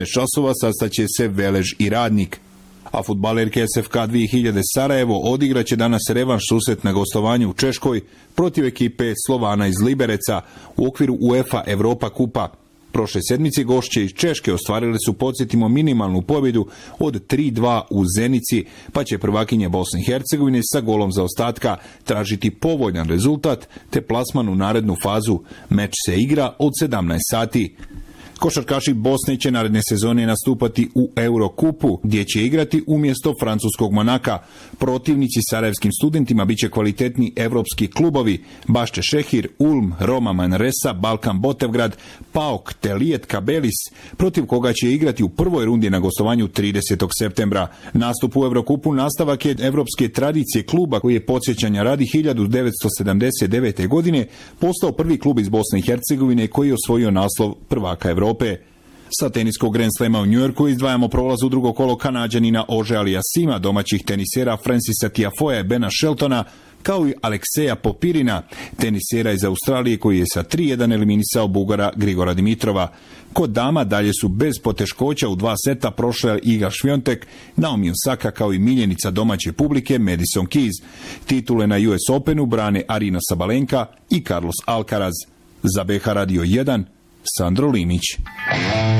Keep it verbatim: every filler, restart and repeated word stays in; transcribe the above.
časova sastaće se Velež i Radnik. A fudbalerke S F K dvije hiljade Sarajevo odigraće danas revanš susret na gostovanju u Češkoj protiv ekipe Slovana iz Libereca u okviru UEFA Europa kupa. Prošle sedmice gošće iz Češke ostvarile su, podsjetimo, minimalnu pobjedu od tri dva u Zenici, pa će prvakinje Bosne i Hercegovine sa golom zaostatka tražiti povoljan rezultat te plasman u narednu fazu. Meč se igra od sedamnaest sati. Košarkaši Bosne će naredne sezone nastupati u Eurokupu, gdje će igrati umjesto francuskog Monaka. Protivnici sarajevskim studentima biće kvalitetni evropski klubovi Bašče Šehir, Ulm, Roma Manresa, Balkan Botevgrad, Paok, Telijet Kabelis, protiv koga će igrati u prvoj rundi na gostovanju tridesetog septembra. Nastup u Eurokupu nastavak je evropske tradicije kluba koji je, podsjećanja radi, hiljadu devetsto sedamdeset devete. godine postao prvi klub iz Bosne i Hercegovine koji je osvojio naslov prvaka Evrope. Sa teniskog Grand Slema u Njujorku izdvajamo prolaz u drugo kolo Kanađanina Ože Aliasima, domaćih tenisera Francisa Tiafoea i Bena Sheltona, kao i Alekseja Popirina, tenisera iz Australije koji je sa tri jedan eliminisao Bugara Grigora Dimitrova. Kod dama dalje su bez poteškoća u dva seta prošle Iga Šviontek, Naomi Osaka kao i miljenica domaće publike Madison Keys. Titule na U S Openu brane Arina Sabalenka i Carlos Alcaraz. Za B H Radio jedan, Sandro Limić.